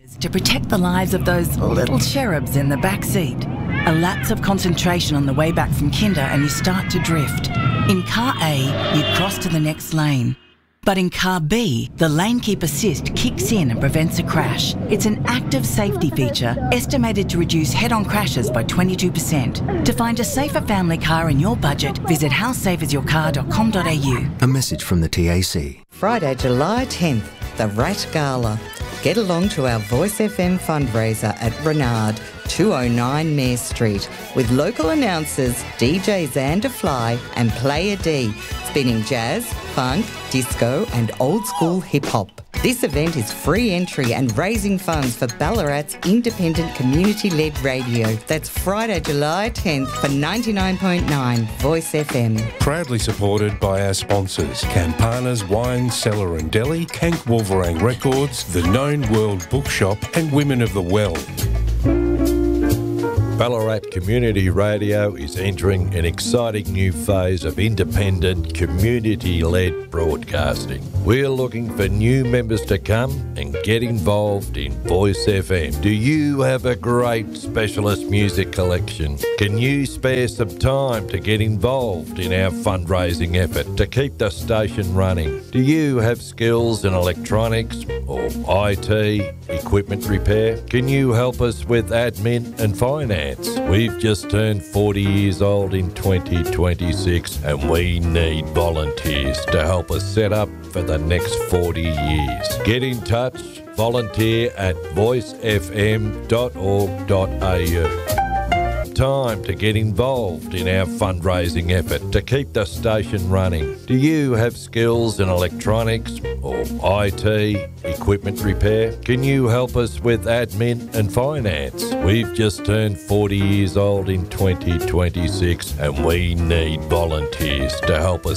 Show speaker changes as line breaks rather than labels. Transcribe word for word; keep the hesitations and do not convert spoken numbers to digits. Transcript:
To protect the lives of those little cherubs in the back seat. A lapse of concentration on the way back from kinder and you start to drift. In car A, you cross to the next lane. But in car B, the lane keep assist kicks in and prevents a crash. It's an active safety feature estimated to reduce head-on crashes by twenty-two percent. To find a safer family car in your budget, visit how safe is your car dot com dot a u.
A message from the T A C.
Friday, July tenth, the Rat Gala. Get along to our Voice F M fundraiser at Renard, two oh nine Mare Street, with local announcers D J Xander Fly and Player D, spinning jazz, funk, disco and old school hip hop. This event is free entry and raising funds for Ballarat's independent community-led radio. That's Friday, July tenth for ninety-nine point nine Voice F M.
Proudly supported by our sponsors, Campana's Wine, Cellar and Deli, Kank Wolverang Records, The Known World Bookshop and Women of the Well.
Ballarat Community Radio is entering an exciting new phase of independent, community-led broadcasting. We're looking for new members to come and get involved in Voice F M. Do you have a great specialist music collection? Can you spare some time to get involved in our fundraising effort to keep the station running? Do you have skills in electronics or I T, equipment repair? Can you help us with admin and finance? We've just turned forty years old in twenty twenty-six and we need volunteers to help us set up for the next forty years. Get in touch, volunteer at voice f m dot org dot a u. Time to get involved in our fundraising effort to keep the station running. Do you have skills in electronics or I T, equipment repair? Can you help us with admin and finance? We've just turned forty years old in twenty twenty-six and we need volunteers to help us